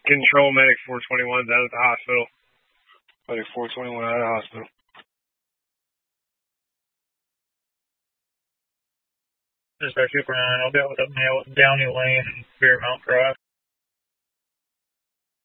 Control Medic 421's out at the hospital. Medic 421 out of the hospital. Dispatch 249, I'll be out with a male at Downey Lane, Fairmount Drive.